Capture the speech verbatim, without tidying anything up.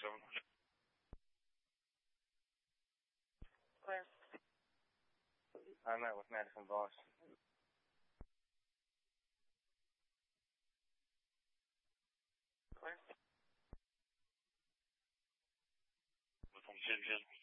seven. Clear. I met with Madison Voss. Clear. With Jim Jim.